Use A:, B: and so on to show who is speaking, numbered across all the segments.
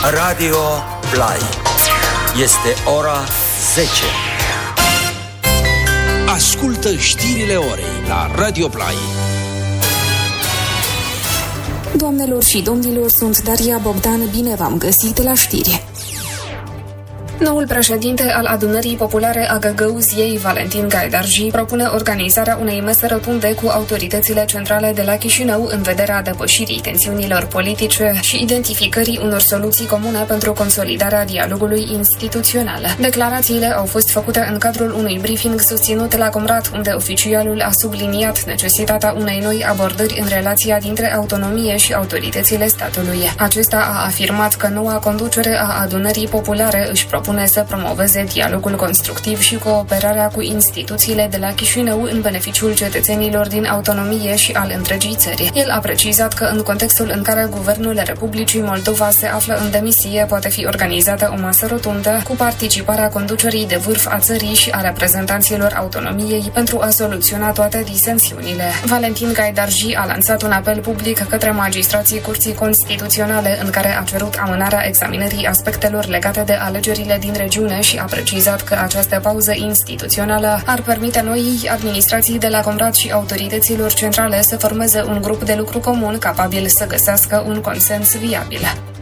A: Radio Play. Este ora 10.
B: Ascultă știrile orei la Radio Play.
C: Doamnelor și domnilor, sunt Daria Bogdan, bine v-am găsit la știri. Noul președinte al Adunării Populare a Găgăuziei, Valentin Gaidarji, propune organizarea unei mese rotunde cu autoritățile centrale de la Chișinău în vederea depășirii tensiunilor politice și identificării unor soluții comune pentru consolidarea dialogului instituțional. Declarațiile au fost făcute în cadrul unui briefing susținut la Comrat, unde oficialul a subliniat necesitatea unei noi abordări în relația dintre autonomie și autoritățile statului. Acesta a afirmat că noua conducere a Adunării Populare își propune să promoveze dialogul constructiv și cooperarea cu instituțiile de la Chișinău în beneficiul cetățenilor din autonomie și al întregii țări. El a precizat că în contextul în care Guvernul Republicii Moldova se află în demisie, poate fi organizată o masă rotundă cu participarea conducerii de vârf a țării și a reprezentanților autonomiei pentru a soluționa toate disensiunile. Valentin Gaidarji a lansat un apel public către magistrații Curții Constituționale în care a cerut amânarea examinării aspectelor legate de alegerile din regiune și a precizat că această pauză instituțională ar permite noii administrații de la Comrat și autorităților centrale să formeze un grup de lucru comun capabil să găsească un consens viabil.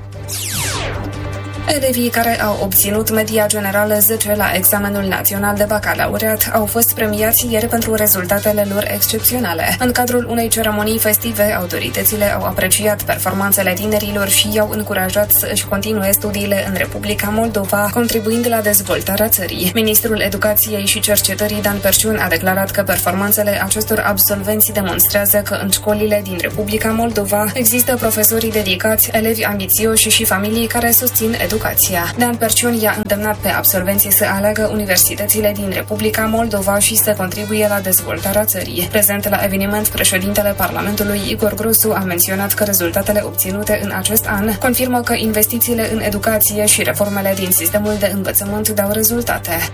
C: Elevii care au obținut media generală 10 la examenul național de bacalaureat au fost premiați ieri pentru rezultatele lor excepționale. În cadrul unei ceremonii festive, autoritățile au apreciat performanțele tinerilor și i-au încurajat să își continue studiile în Republica Moldova, contribuind la dezvoltarea țării. Ministrul Educației și Cercetării Dan Perciun a declarat că performanțele acestor absolvenți demonstrează că în școlile din Republica Moldova există profesori dedicați, elevi ambițioși și familii care susțin educația. Dan Perciun i-a îndemnat pe absolvenții să aleagă universitățile din Republica Moldova și să contribuie la dezvoltarea țării. Prezent la eveniment, președintele Parlamentului Igor Grosu a menționat că rezultatele obținute în acest an confirmă că investițiile în educație și reformele din sistemul de învățământ dau rezultate.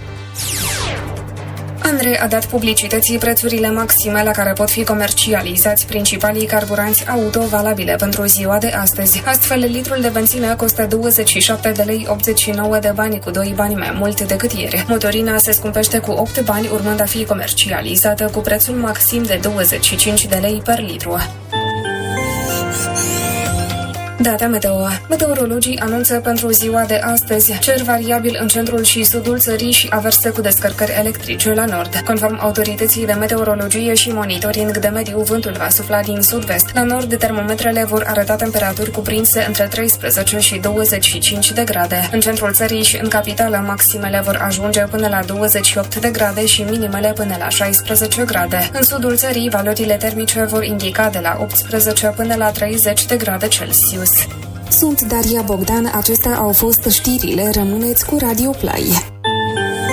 C: ANRE a dat publicității prețurile maxime la care pot fi comercializați principalii carburanți auto valabile pentru ziua de astăzi. Astfel, litrul de benzină costă 27 de lei 89 de bani, cu 2 bani mai mult decât ieri. Motorina se scumpește cu 8 bani, urmând a fi comercializată cu prețul maxim de 25 de lei per litru. Data meteo. Meteorologii anunță pentru ziua de astăzi cer variabil în centrul și sudul țării și averse cu descărcări electrice la nord. Conform autorității de meteorologie și monitoring de mediu, vântul va sufla din sud-vest. La nord, termometrele vor arăta temperaturi cuprinse între 13 și 25 de grade. În centrul țării și în capitală, maximele vor ajunge până la 28 de grade și minimele până la 16 grade. În sudul țării, valorile termice vor indica de la 18 până la 30 de grade Celsius. Sunt Daria Bogdan, acestea au fost știrile, rămâneți cu Radio Play.